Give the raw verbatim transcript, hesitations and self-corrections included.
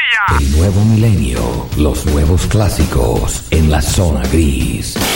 El nuevo milenio, los nuevos clásicos en la zona gris.